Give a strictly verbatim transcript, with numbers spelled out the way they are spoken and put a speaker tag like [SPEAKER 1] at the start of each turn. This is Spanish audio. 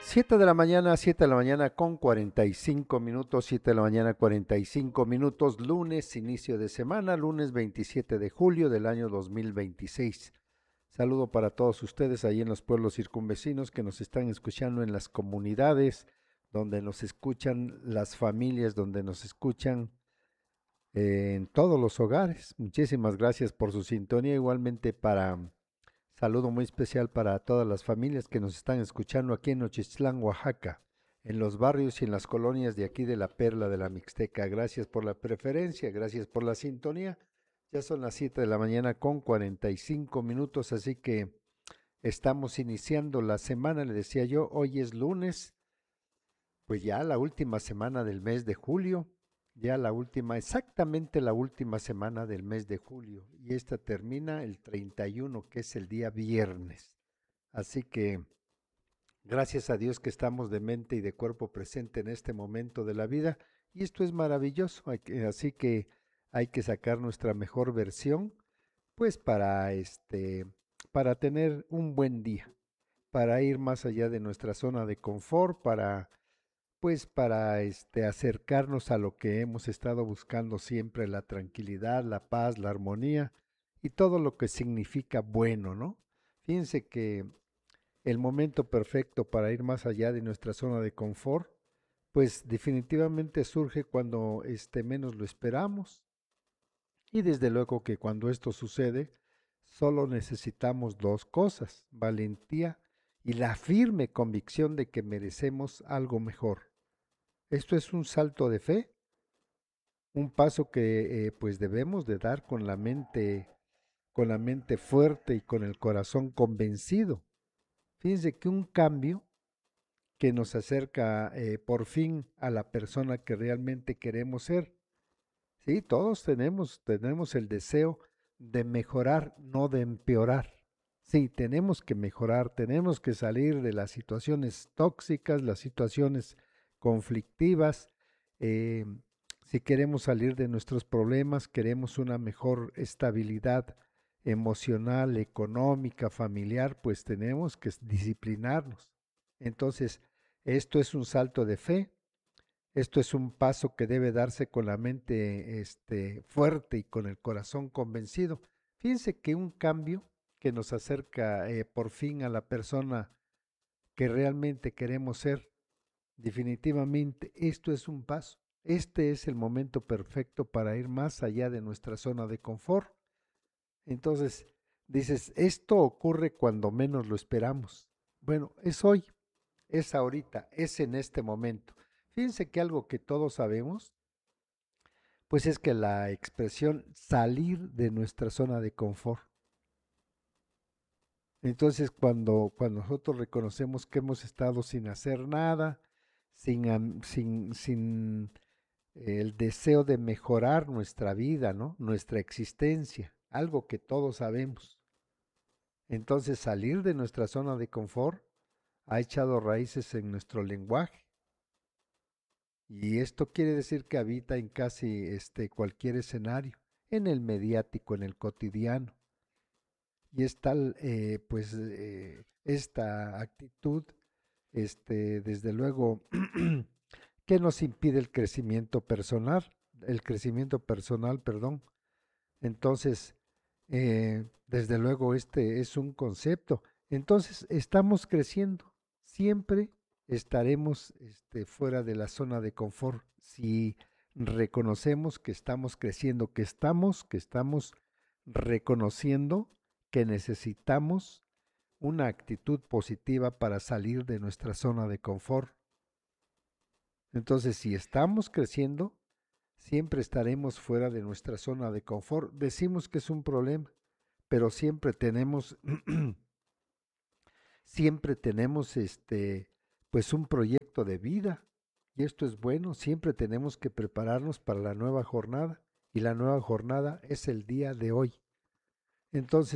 [SPEAKER 1] Siete de la mañana, siete de la mañana con cuarenta y cinco minutos, siete de la mañana cuarenta y cinco minutos, lunes, inicio de semana, lunes veintisiete de julio del año dos mil veintiséis. Saludo para todos ustedes ahí en los pueblos circunvecinos que nos están escuchando en las comunidades, donde nos escuchan las familias, donde nos escuchan eh, en todos los hogares. Muchísimas gracias por su sintonía, igualmente para saludo muy especial para todas las familias que nos están escuchando aquí en Nochistlán, Oaxaca, en los barrios y en las colonias de aquí de la Perla de la Mixteca. Gracias por la preferencia, gracias por la sintonía. Ya son las siete de la mañana con cuarenta y cinco minutos, así que estamos iniciando la semana, le decía yo, hoy es lunes, pues ya la última semana del mes de julio, ya la última, exactamente la última semana del mes de julio, y esta termina el treinta y uno, que es el día viernes. Así que gracias a Dios que estamos de mente y de cuerpo presente en este momento de la vida, y esto es maravilloso, hay que- así que hay que sacar nuestra mejor versión, pues para este, para tener un buen día, para ir más allá de nuestra zona de confort, para pues para este, acercarnos a lo que hemos estado buscando siempre, la tranquilidad, la paz, la armonía y todo lo que significa bueno, ¿no? Fíjense que el momento perfecto para ir más allá de nuestra zona de confort, pues definitivamente surge cuando este, menos lo esperamos. Y desde luego que cuando esto sucede, solo necesitamos dos cosas, valentía y la firme convicción de que merecemos algo mejor. Esto es un salto de fe, un paso que eh, pues debemos de dar con la mente, con la mente fuerte y con el corazón convencido. Fíjense que un cambio que nos acerca eh, por fin a la persona que realmente queremos ser. Sí, todos tenemos, tenemos el deseo de mejorar, no de empeorar. Sí, tenemos que mejorar, tenemos que salir de las situaciones tóxicas, las situaciones conflictivas. eh, si queremos salir de nuestros problemas, queremos una mejor estabilidad emocional, económica, familiar, pues tenemos que disciplinarnos. Entonces, esto es un salto de fe, esto es un paso que debe darse con la mente este, fuerte y con el corazón convencido. Fíjense que un cambio que nos acerca eh, por fin a la persona que realmente queremos ser, definitivamente esto es un paso. Este es el momento perfecto para ir más allá de nuestra zona de confort. Entonces, dices, esto ocurre cuando menos lo esperamos. Bueno, es hoy, es ahorita, es en este momento. Fíjense que algo que todos sabemos, pues es que la expresión salir de nuestra zona de confort. Entonces, cuando, cuando nosotros reconocemos que hemos estado sin hacer nada, sin, am- sin, sin el deseo de mejorar nuestra vida, ¿no? Nuestra existencia, algo que todos sabemos. Entonces, salir de nuestra zona de confort ha echado raíces en nuestro lenguaje. Y esto quiere decir que habita en casi este, cualquier escenario, en el mediático, en el cotidiano. Y es tal, eh, pues, eh, esta actitud, este, desde luego, que nos impide el crecimiento personal, el crecimiento personal, perdón. Entonces, eh, desde luego, este es un concepto. Entonces, estamos creciendo. Siempre estaremos este, fuera de la zona de confort si reconocemos que estamos creciendo, que estamos, que estamos reconociendo que necesitamos una actitud positiva para salir de nuestra zona de confort. Entonces, si estamos creciendo, siempre estaremos fuera de nuestra zona de confort. Decimos que es un problema, pero siempre tenemos, siempre tenemos este, pues un proyecto de vida. Y esto es bueno, siempre tenemos que prepararnos para la nueva jornada. Y la nueva jornada es el día de hoy. Entonces,